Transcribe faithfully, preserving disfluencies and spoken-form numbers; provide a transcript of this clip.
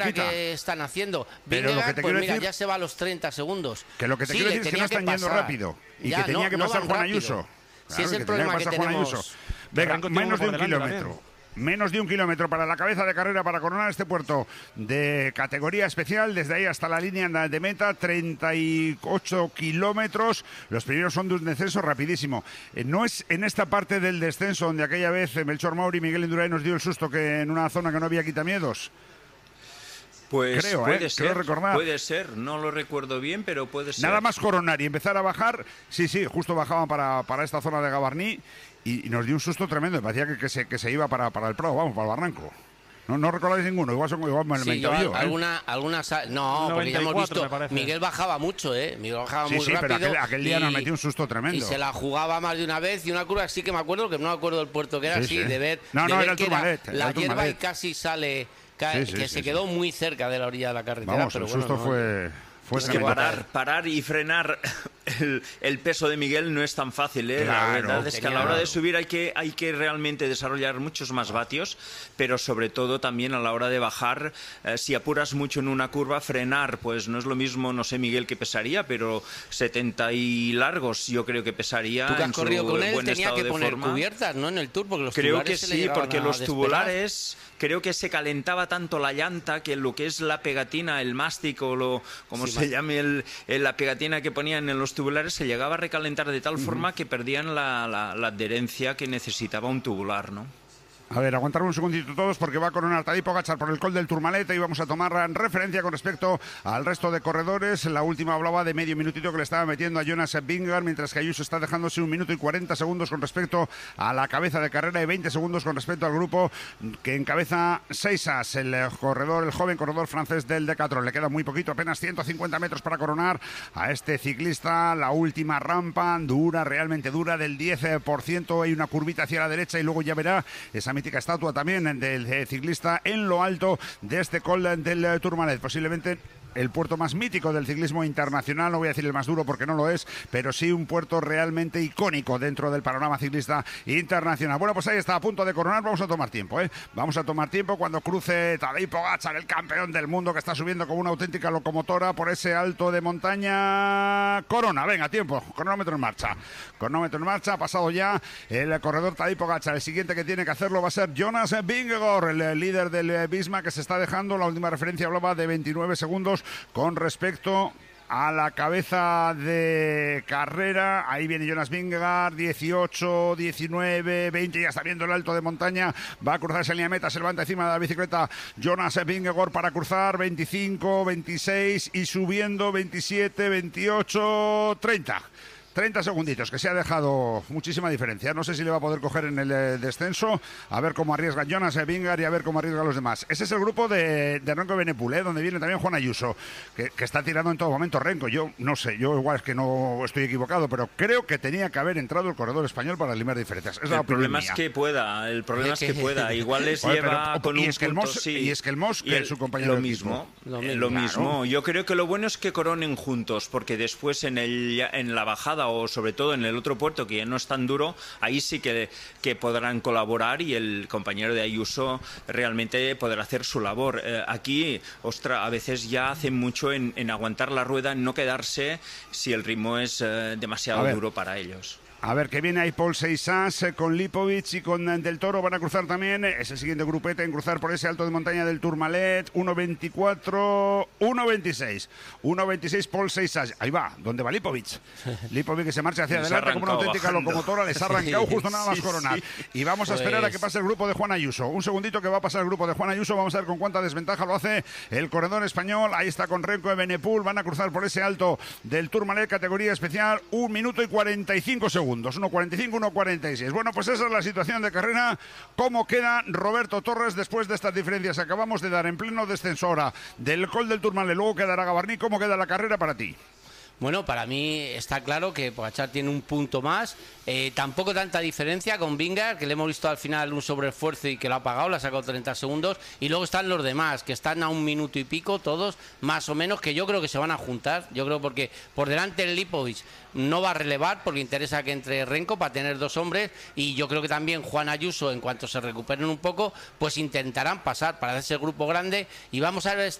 que están haciendo. Pero Vingegaard, lo que te pues quiero mira, decir, ya se va a los treinta segundos. Que lo que te sí, quiero decir es que no están que yendo rápido y ya, que tenía no, que no pasar van Juan rápido. Ayuso. Si Claro, es el que problema que, que Juan tenemos. Ayuso. Venga, menos de un kilómetro. También. Menos de un kilómetro para la cabeza de carrera para coronar este puerto de categoría especial. Desde ahí hasta la línea de meta, treinta y ocho kilómetros. Los primeros son de un descenso rapidísimo. Eh, no es en esta parte del descenso donde aquella vez Melchor Mauri y Miguel Indurain nos dio el susto que en una zona que no había quitamientos. Pues creo, puede ¿eh? ser, creo recordar. puede ser, no lo recuerdo bien, pero puede ser. Nada más coronar y empezar a bajar, sí, sí, justo bajaban para, para esta zona de Gavarní y, y nos dio un susto tremendo, me parecía que, que, se, que se iba para, para el Prado, vamos, para el Barranco. No, no recordáis ninguno, igual, son, igual me lo sí, yo, yo, ¿eh? alguna, alguna, no, porque ya hemos visto, Miguel bajaba mucho, ¿eh? Miguel bajaba sí, muy sí, rápido. Sí, pero aquel, aquel día y, nos metió un susto tremendo. Y se la jugaba más de una vez y una curva sí que me acuerdo, que no me acuerdo del puerto que era sí, así, sí. de ver, no, de no, ver era el que Tourmalet, era la hierba y casi sale, que, sí, sí, que sí, se sí, quedó sí. muy cerca de la orilla de la carretera. Vamos, pero el bueno, susto no, fue... Es que parar, parar y frenar el, el peso de Miguel no es tan fácil, ¿eh? Claro, la verdad es que a la hora claro. de subir hay que, hay que realmente desarrollar muchos más vatios, pero sobre todo también a la hora de bajar, eh, si apuras mucho en una curva, frenar, pues no es lo mismo, no sé Miguel qué pesaría, pero setenta y largos yo creo que pesaría. Tú que has en corrido su con él buen tenía estado que de poner forma. cubiertas, ¿no? En el Tour, porque los Creo tubulares que se le sí, llegaban porque a los despegar. tubulares creo que se calentaba tanto la llanta que lo que es la pegatina, el mástic o lo, como sí, se llame, el, el, la pegatina que ponían en los tubulares se llegaba a recalentar de tal uh-huh. forma que perdían la, la, la adherencia que necesitaba un tubular, ¿no? A ver, aguantar un segundito todos porque va a coronar Tadej Pogačar por el Col del Tourmalet y vamos a tomar referencia con respecto al resto de corredores. La última hablaba de medio minutito que le estaba metiendo a Jonas Vingegaard, mientras que Ayuso está dejándose un minuto y cuarenta segundos con respecto a la cabeza de carrera y veinte segundos con respecto al grupo que encabeza Seisas, el corredor, el joven corredor francés del Decathlon. Le queda muy poquito, apenas ciento cincuenta metros para coronar a este ciclista. La última rampa dura, realmente dura, del diez por ciento. Hay una curvita hacia la derecha y luego ya verá esa estatua también del ciclista en lo alto de este Col del Tourmalet, posiblemente el puerto más mítico del ciclismo internacional, no voy a decir el más duro porque no lo es, pero sí un puerto realmente icónico dentro del panorama ciclista internacional. Bueno, pues ahí está, a punto de coronar, vamos a tomar tiempo, ¿eh? Vamos a tomar tiempo cuando cruce Tadej Pogačar, el campeón del mundo que está subiendo como una auténtica locomotora por ese alto de montaña. Corona, venga, tiempo, cronómetro en marcha. Cronómetro en marcha, ha pasado ya el corredor Tadej Pogačar. El siguiente que tiene que hacerlo va a ser Jonas Vingegaard, el líder del Visma, que se está dejando. La última referencia hablaba de veintinueve segundos con respecto a la cabeza de carrera. Ahí viene Jonas Vingegaard, dieciocho, diecinueve, veinte, ya está viendo el alto de montaña, va a cruzar esa línea de meta, se levanta encima de la bicicleta Jonas Vingegaard para cruzar, veinticinco, veintiséis y subiendo, veintisiete, veintiocho, treinta. treinta segunditos, que se ha dejado muchísima diferencia. No sé si le va a poder coger en el eh, descenso. A ver cómo arriesga Jonas Vingegaard y a ver cómo arriesga los demás. Ese es el grupo de, de Renko Evenepoel, ¿eh? Donde viene también Juan Ayuso, que, que está tirando en todo momento Renko. Yo no sé, yo igual es que no estoy equivocado, pero creo que tenía que haber entrado el corredor español para limar diferencias. Es el problema es que pueda, el problema es que pueda. Igual les Oye, lleva pero, con y un es que el punto, Mos, sí. Y es que el Mos, que es su compañero lo de mismo, equipo. Lo, lo claro. mismo. Yo creo que lo bueno es que coronen juntos, porque después en, el, en la bajada o sobre todo en en el otro puerto que ya no es tan duro, ahí sí que, que podrán colaborar y el compañero de Ayuso realmente podrá hacer su labor. Eh, aquí, ostra, a veces ya hacen mucho en, en aguantar la rueda, en no quedarse si el ritmo es eh, demasiado duro para ellos. A ver, que viene ahí Paul Seisas eh, con Lipovic y con eh, Del Toro. Van a cruzar también. Es el siguiente grupete en cruzar por ese alto de montaña del Tourmalet. uno veinticuatro, uno veintiséis. uno veintiséis Paul Seisas. Ahí va, donde va Lipovic. Lipovic que se marcha hacia les adelante como una auténtica bajando. locomotora. Les ha arrancado justo nada más sí, coronar. Sí. Y vamos a esperar pues... a que pase el grupo de Juan Ayuso. Un segundito que va a pasar el grupo de Juan Ayuso. Vamos a ver con cuánta desventaja lo hace el corredor español. Ahí está con Renko Evenepoel. Van a cruzar por ese alto del Tourmalet, categoría especial. Un minuto y cuarenta y cinco segundos. uno cuarenta y cinco, uno cuarenta y seis. Bueno, pues esa es la situación de carrera. ¿Cómo queda Roberto Torres después de estas diferencias? Acabamos de dar en pleno descenso ahora del Col del Tourmalet. Luego quedará Gavarní. ¿Cómo queda la carrera para ti? Bueno, para mí está claro que Pogačar tiene un punto más, eh, tampoco tanta diferencia con Vingegaard, que le hemos visto al final un sobreesfuerzo y que lo ha pagado, le ha sacado treinta segundos, y luego están los demás, que están a un minuto y pico, todos, más o menos, que yo creo que se van a juntar, yo creo porque por delante el Lipovic no va a relevar, porque interesa que entre Renko para tener dos hombres, y yo creo que también Juan Ayuso, en cuanto se recuperen un poco, pues intentarán pasar para hacerse el grupo grande, y vamos a ver